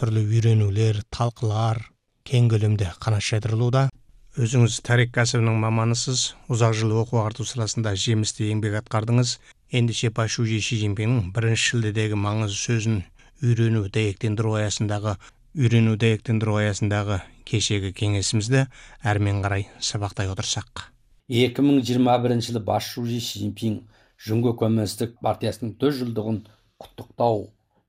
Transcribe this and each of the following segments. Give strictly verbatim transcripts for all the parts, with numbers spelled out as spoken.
түрлі үйренулер, талқылар кең көлемде қанат жайдырылуда. Өзіңіз тарих кәсібінің маманысыз, ұзақ жыл оқу ағарту саласында жемісті еңбек атқардыңыз. Ендеше Пашужи Ши Цзиньпиннің бірінші шілдедегі маңызды сөзін үйрену дәйектендіру аясындағы үйрену дәйектендіру аясындағы кешегі кеңесімізді әрмен қарай сабақтай отырсақ. екі мың жиырма бірінші жылы Пашужи Ши Цзиньпин Жұңго Коммунистік партиясының жүз жылдығын құттықтау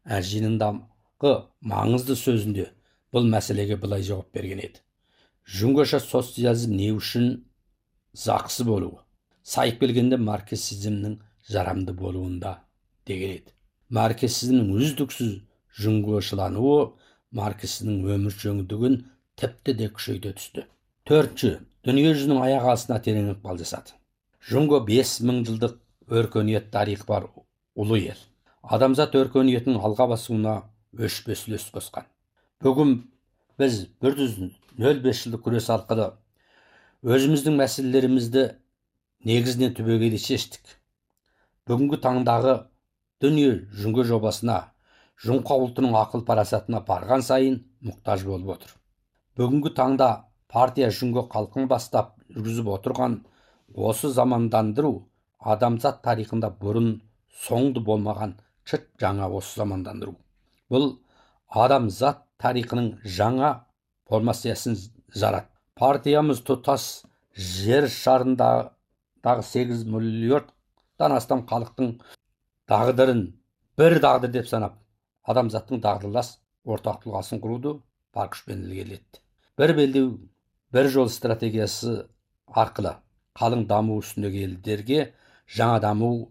жиынындағы маңызды сөзінде бұл мәселеге былай жауап берген еді. Жұңгоша социализм не үшін зақсы болуы, сайып келгенде марксизмнің жарамды болуында деген еді. Марксизмнің үздіксіз жұңгошылануы марксизмнің өмір жөңдігін тіпті де күшейте түсті. Төртінші, дүние жүзінің аяқ астына терең ықпал жасады. Жұңго бес мың жылдық өркениет тарихы бар ұлы ел. Адамзат өркениетінің алға басуына өшпес үлес қосқан. Бүгін біз бір жүз нөл бес жылдық күрес арқылы өзіміздің мәселелерімізді негізінен түбегейлі шештік. Бүгінгі таңдағы дүние Жұңго жобасына, Жұңқа ұлтының ақыл парасатына барған сайын мұқтаж болып отыр. Бүгінгі таңда партия Жұңго халқын бастап жүргізіп отырған осы замандандыру адамзат тарихында бұрын соңды болмаған чыт жаңа осы замандандыру. Бұл адамзат тарихының жаңа формациясын жарат. Партиямыз тұтас жер шарындағы сегіз миллиардтан астам халықтың тағдырын бір тағдыр деп санап, адамзаттың дағдылас ортақ тұлғасын құруды бар күшпен ілгерілетті. Бір белдеу, бір жол стратегиясы арқылы қалың даму үстіндегі елдерге жаңа даму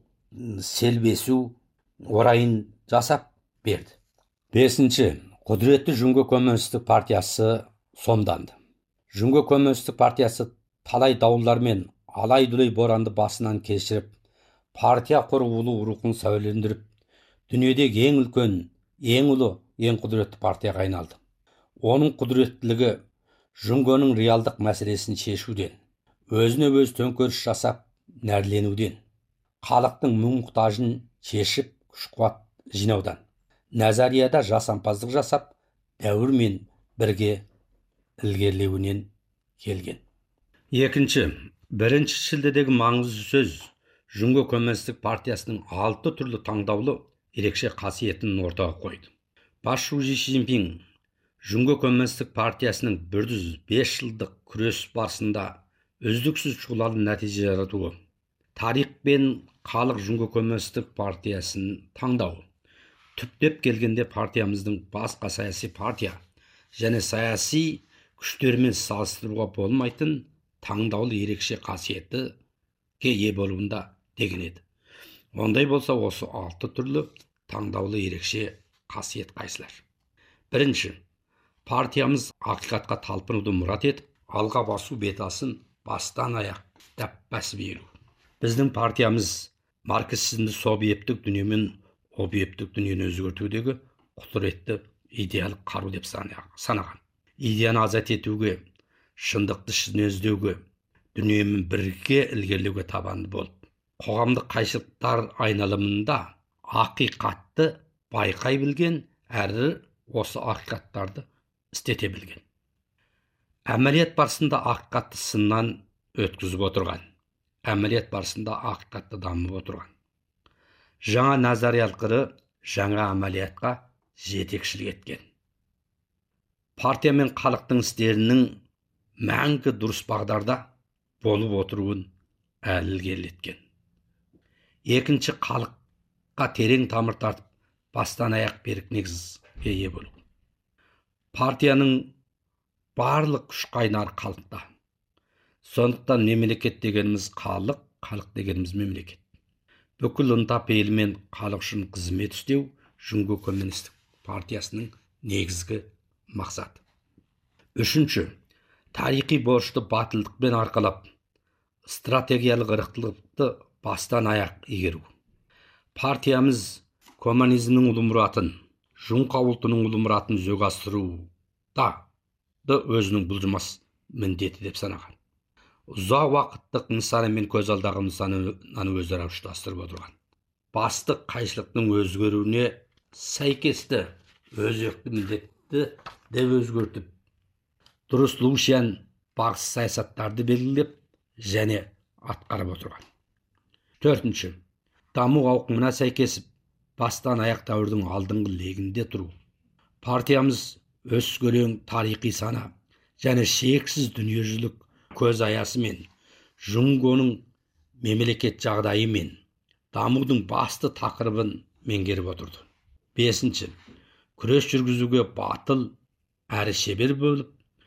селбесу орайын жасап берді. Бесінші, құдіретті Жұңго Коммунистік партиясы сомданды. Жұңго Коммунистік партиясы талай даулар мен алай-дүлей боранды басынан кешіріп, партия құру ұлы рухын сәулелендіріп, дүниедегі ең үлкен, ең ұлы, ең құдіретті партияға айналды. Оның құдіреттілігі Жұңгоның реалдық мәселесін шешуден, өзіне өз төңкеріс жасап нәрленуден, халықтың мұң-мұқтажын шешіп күш-қуат жинаудан, назарияда жасампаздық жасап, дәуірмен бірге ілгерілеуінен келген. Екінші, бірінші шілдедегі маңызды сөз Жұңго Коммунистік партиясының алты түрлі таңдаулы ерекше қасиетін ортаға қойды. Пашужи Ши Цзиньпин Жұңго Коммунистік партиясының бір жүз бес жылдық күрес барысында үздіксіз шұғылалы нәтиже жаратуы, тарих пен халық Жұңго Коммунистік партиясын таңдауы, түптеп келгенде партиямыздың басқа саяси партия және саяси күштермен салыстыруға болмайтын таңдаулы ерекше қасиетіге ие болуында деген еді. Ондай болса, осы алты түрлі таңдаулы ерекше қасиет қайсылар? Бірінші, партиямыз ақиқатқа талпынуды мұрат етіп, алға басу бетасын бастан аяқ дәп-бәсіп беру. Біздің партиямыз марксизмді субъектік дүние мен объектік дүниені өзгертудегі құдіретті идеал қару деп санаған. Идеяны азат етуге, шындықты шын іздеуге, дүниемен бірге ілгерілеуге табанды болып, қоғамдық қайшылықтар айналымында ақиқатты байқай білген, әрі осы ақиқаттарды істете білген. Әмәлият барысында ақиқатты сыннан өткізіп отырған, әмәлият барысында ақиқатты дамып отырған. Жаңа назариялық қыры жаңа әмәлиятқа жетекшілік еткен. Партия мен халықтың істерінің мәңгі дұрыс бағдарда болып отыруын ілгерілеткен. Екінші, халыққа терең тамыр тартып, бастан аяқ берік негізге ие болу. Партияның барлық күш қайнары халықта. Сондықтан мемлекет дегеніміз халық, халық дегеніміз мемлекет. Бүкіл ынта пейілмен халық үшін қызмет істеу Жұңго Коммунистік партиясының негізгі мақсаты. Үшінші, тарихи борышты батылдықпен арқалап, стратегиялық ырықтылықты бастан аяқ игеру. Партиямыз коммунизмнің ұлы мұратын, Жұңқа ұлтының ұлы мұратын жүзеге асыруда өзінің бұлжымас міндеті деп санаған. Ұзақ уақыттық нысаны мен көз алдағы нысананы өзара ұштастырып отырған. Басты қайшылықтың өзгеруіне сәйкесті өзекті міндет мемлекетті де өзгертіп, дұрыс Лушян бағыс саясаттарды белгілеп және атқарып отырған. Төртінші, даму ауқымына сәйкесіп, бастан аяқ дәуірдің алдыңғы легінде тұру. Партиямыз өскелең тарихи сана және шексіз дүниежүзілік көз аясымен Жұңгоның мемлекет жағдайы мен дамудың басты тақырыбын меңгеріп отырды. Бесінші, күрес жүргізуге батыл әрі шебер болып,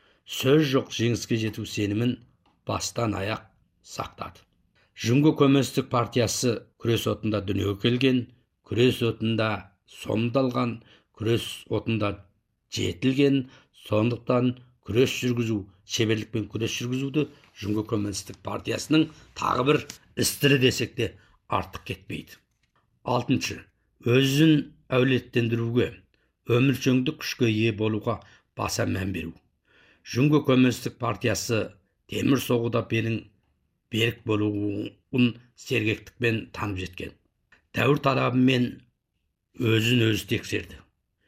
сөз жоқ жеңіске жету сенімін бастан аяқ сақтады. Жұңго Көместік партиясы күрес отында дүниеге келген, күрес отында сомдалған, күрес отында жетілген, сондықтан күрес жүргізу, шеберлікпен күрес жүргізуді Жұңго Көместік партиясының тағы бір істірі десек те артық кетпейді. Алтыншы, өзін әулеттендіруге, өміршеңдік күшке ие болуға баса мән беру. Жұңго Көместік партиясы темір соғуда белің берік болуын сергектікпен танып жеткен. Дәуір талабымен өзін өзі тексерді.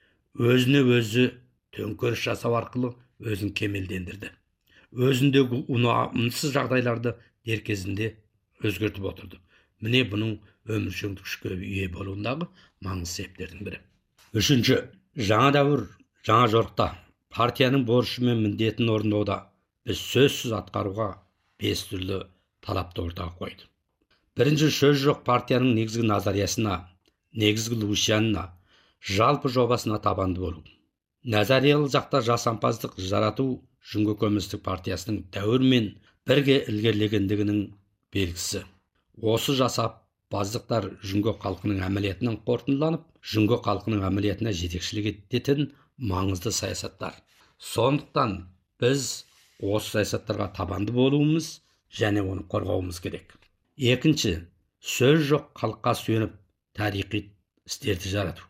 Өзіне өзі төңкеріс жасау арқылы өзін кемелдендірді. Өзіндегі ұнамсыз жағдайларды дер кезінде өзгертіп отырды. Міне бұның өміршеңдік күшке ие болуындағы маңызды себептердің бірі. Үшінші, жаңа дәуір, жаңа жорықта партияның борышы мен міндетін орындауда біз сөзсіз атқаруға бес түрлі талапты ортаға қойды. Бірінші, сөз жоқ партияның негізгі назариясына, негізгі Лушянына, жалпы жобасына табанды болу. Назариялы жақта жасампаздық жарату Жұңго Көместік партиясының дәуірмен бірге ілгерілегендігінің белгісі. Осы жасап баздықтар Жұңго халқының әмілетінің қорытындыланып, Жұңго халқының әмілетіне жетекшілік ететін маңызды саясаттар. Сондықтан біз осы саясаттарға табанды болуымыз және оны қорғауымыз керек. Екінші, сөз жоқ халыққа сүйеніп тарихи істерді жарату.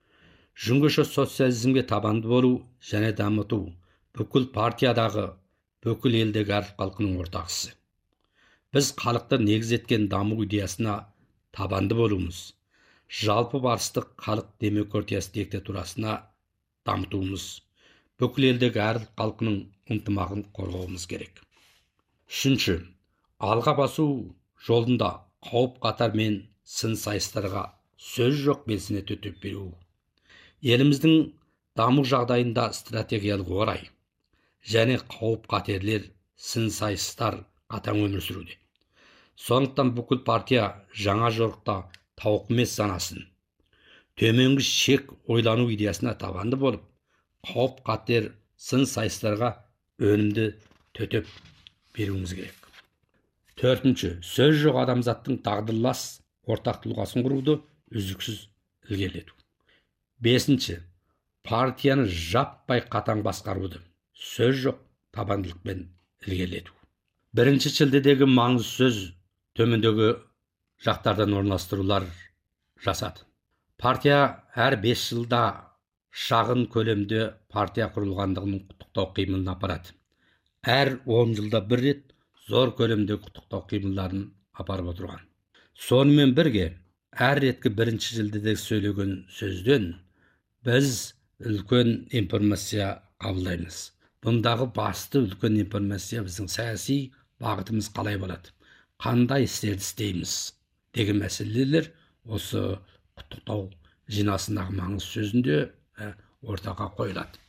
Жұңгоша социализмге табанды болу және дамыту бүкіл партиядағы, бүкіл елдегі әр халқының ортақысы. Біз халықты негіз еткен даму идеясына табанды болуымыз, жалпы барыстық халық демократиясы диктатурасына дамытуымыз, бүкіл елдегі әр халқының ынтымағын қорғауымыз керек. Үшінші, алға басу жолында қауіп қатар мен сын сайыстарға сөз жоқ белсене төтеп беру. Еліміздің даму жағдайында стратегиялық орай және қауіп қатерлер, сын сайыстар қатаң өмір сүруде. Сондықтан бүкіл партия жаңа жорықта тауық емес санасын, төменгі шек ойлану идеясына табанды болып, қауіп қатер, сын сайыстарға өнімді төтеп беруіміз керек. Төртінші, сөз жоқ адамзаттың тағдырлас ортақ тұлғасын құруды үздіксіз ілгерілету. Бесінші, партияны жаппай қатаң басқаруды сөз жоқ табандылықпен ілгерілету. Бірінші шілдедегі маңызды сөз төмендегі жақтардан орналастырулар жасады. Партия әр бес жылда шағын көлемде партия құрылғандығының құттықтау қимылын апарады. Әр он жылда бір рет зор көлемде құттықтау қимылдарын апарып отырған. Сонымен бірге, әр реткі бірінші шілдедегі сөйлеген сөзден біз үлкен информация қабылдаймыз. Бұндағы басты үлкен информация біздің саяси бағытымыз қалай болады, қандай істерді істейміз деген мәселелер осы құттықтау жинасындағы маңызды сөзінде ортаға қойылады.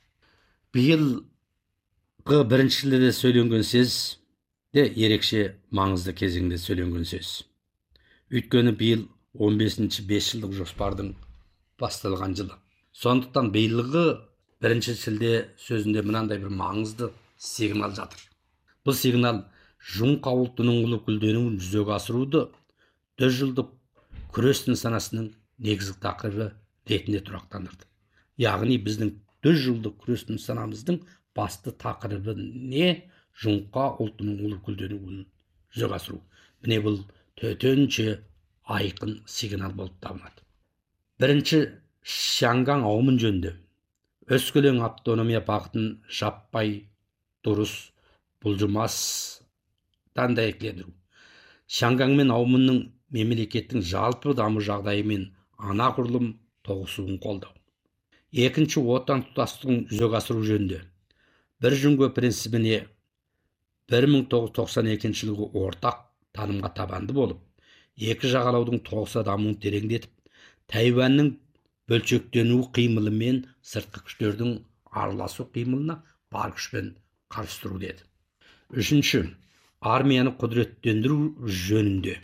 Биылғы бірінші шілдеде söyленген сөз де ерекше маңызды кезеңде söyленген сөз. Өйткені биыл он бесінші бес жылдық жоспардың басталған жылы. Сондықтан биылғы бірінші шілде сөзінде мынандай бір маңызды сигнал жатыр. Бұл сигнал Жұңқа ұлтының ұлы гүлденуін жүзеге асыруды жүз жылдық күрестің санасының негізгі тақырыбы ретінде тұрақтандырды. Яғни біздің жүз жылдық күрестің санамыздың басты тақырыбы не? Жұңқа ұлтының ұлы гүлденуін жүзеге асыру. Міне бұл төтенше айқын сигнал болып табылады. Бірінші, Шаңгаң ауымын жөнді өскелең автономия бағытын жаппай дұрыс бұлжымастан дәйектендіру. Шаңгаң мен ауымының мемлекеттің жалпы даму жағдайы мен ана құрылым тоғысуын қолдау. Екінші, отан тұтастығын жүзеге асыру жөнінде бір жүңгі принцибіне бір мың тоғыз жүз тоқсан екінші жылғы ортақ танымға табанды болып, екі жағалаудың тоғыса дамуын тереңдетіп, Тайваньның бөлшектенуі қимылы мен сыртқы күштердің араласу қимылына бар күшпен қарсы тұру деді. Үшінші, армияны құдіреттендіру жөнінде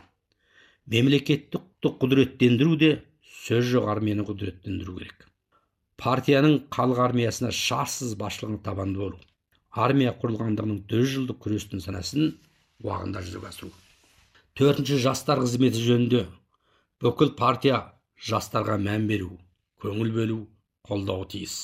мемлекеттік құдіреттендіру де сөз жоқ армияны құдіреттендіру керек. Партияның халық армиясына шарсыз басшылығын табанды болу, армия құрылғандығының жүз жылдық күрестің санасын уақытында жүзеге асыру. Төртінші, жастар қызметі жөнінде бүкіл партия жастарға мән беру, көңіл бөлу, қолдауы тиіс.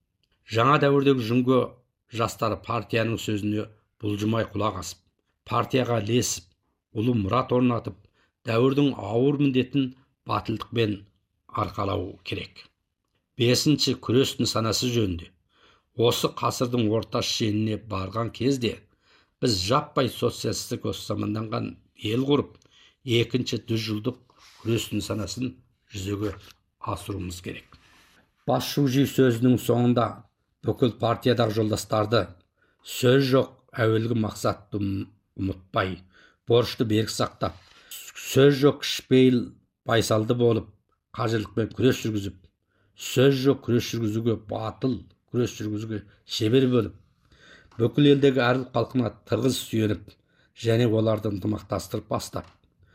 Жаңа дәуірдегі жүңгі жастары партияның сөзіне бұлжымай құлақ асып, партияға ілесіп, ұлы мұрат орнатып, дәуірдің ауыр міндетін батылдықпен арқалау керек. Бесінші, күрес нысанасы жөнінде осы ғасырдың орта шеніне барған кезде біз жаппай социалистік заманданған ел құрып, екінші жүз жылдық күрес нысанасын жүзеге асыруымыз керек. Бас Шужи сөзінің соңында бүкіл партиядағы жолдастарды сөз жоқ әуелгі мақсатты ұмытпай, борышты берік сақтап, сөз жоқ кішіпейіл байсалды болып, қажырлықпен күрес жүргізіп, сөз жоқ күрес жүргізуге батыл, күрес жүргізуге шебер болып, бүкіл елдегі әр халқына тығыз сүйеніп, және оларды ынтымақтастырып бастап,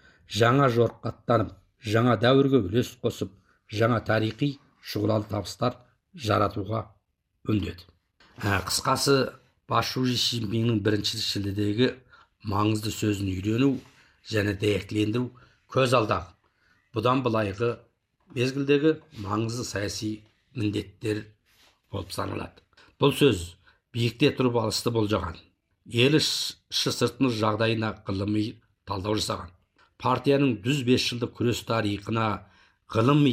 жаңа жорыққа аттанып, жаңа дәуірге үлес қосып, жаңа тарихи шұғылалы табыстар жаратуға үндеді. Қысқасы, Бас Шужи Си Цзиньпиннің бірінші шілдедегі маңызды сөзін үйрену және дәйектілендіру көз алдағы, бұдан былайғы мезгілдегі маңызды саяси міндеттер болып саналады. Бұл сөз биікте тұрып алысты болжаған, ел іші сыртының жағдайына ғылыми талдау жасаған, партияның жүз бес жылдық күрес тарихына ғылыми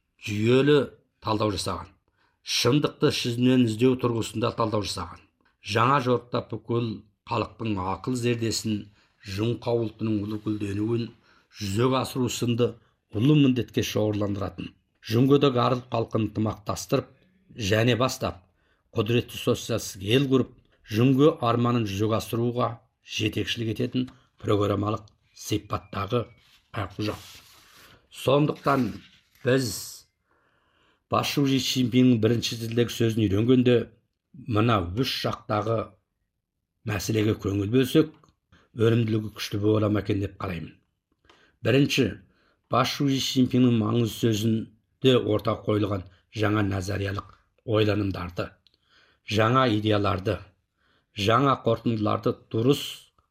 жүйелі талдау жасаған, шындықты шізінен іздеу тұрғысында талдау жасаған, жаңа жорықта бүкіл халықтың ақыл зердесін, жүңқау ұлтының ұлы гүлденуін жүзеге асыру сынды ұлы міндетке шоғырландыратын, жүңгедегі арыл халқын ынтымақтастырып және бастап, құдіретті социалистік ел құрып, жүңгі арманын жүзеге асыруға жетекшілік ететін программалық сипаттағы құжат. Сондықтан біз Бас Шужи Си Цзиньпиннің бірінші тілдегі сөзін үйренгенде мына үш жақтағы мәселеге көңіл бөлсек, өнімділігі күшті бола ма екен деп қараймын. Бірінші, Бас Шужи Си Цзиньпиннің маңызды сөзінде ортаға қойылған жаңа назариялық ойланымдарды, жаңа идеяларды, жаңа қорытындыларды дұрыс,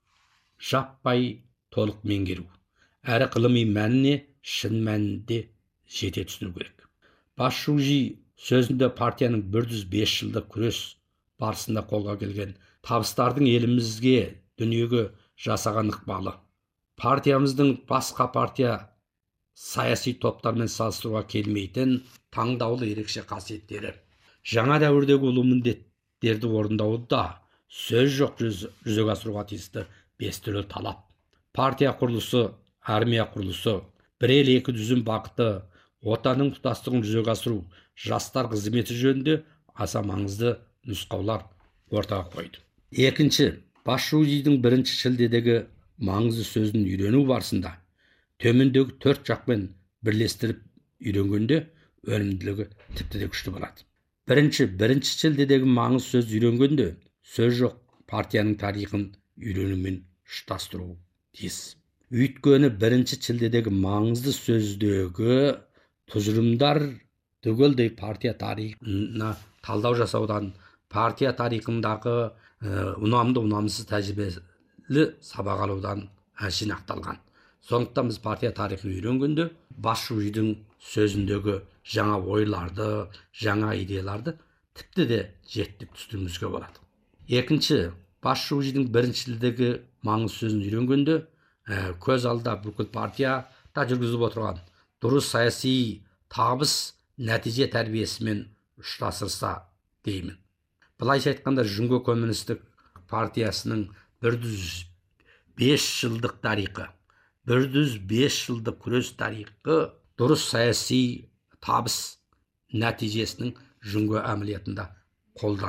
жаппай толық меңгеру, әрі ғылыми мәніне шын мәнінде жете түсіну керек. Бас Шужи сөзінде партияның бір жүз бес жылдық күрес барысында қолға келген табыстардың елімізге, дүниеге жасаған ықпалы, партиямыздың басқа партия саяси топтармен салыстыруға келмейтін таңдаулы ерекше қасиеттері, жаңа дәуірдегі ұлы міндеттерді орындауда сөз жоқ жүзеге асыруға тиісті бес түрлі талап, партия құрылысы, армия құрылысы, бір ел екі дүзім бақыты, отанның тұтастығын жүзеге асыру, жастар қызметі жөнінде аса маңызды нұсқаулар ортаға қойды. Екінші, Бас Шужидің бірінші шілдедегі маңызды сөзін үйрену барысында төмендегі төрт жақпен бірлестіріп үйренгенде өнімділігі тіпті де күшті болады. Бірінші, бірінші шілдедегі маңызды сөз үйренгенде сөз жоқ партияның тарихын үйренумен ұштастыру тиіс. Өйткені бірінші шілдедегі маңызды сөздегі тұжырымдар түгелдей партия тарихына талдау жасаудан, партия тарихындағы ұнамды ұнамсыз тәжірибелі сабақ алудан жинақталған. Сондықтан біз партия тарихын үйренгенде Бас Шужидің сөзіндегі жаңа ойларды, жаңа идеяларды тіпті де жеттік түсінуімізге болады. Екінші, Бас Шужидің біріншілдегі маңызды сөзін үйренгенде көз алда бүкіл партия та жүргізіп отырған дұрыс саяси табыс нәтиже тәрбиесімен ұштастырса деймін. Былайша айтқанда, жүңгі коммунистік партиясының бір жүз бес жылдық тарихы, бір жүз бес жылдық күрес тарихы дұрыс саяси табыс нәтижесінің жүңгө әмілиетінде қолдан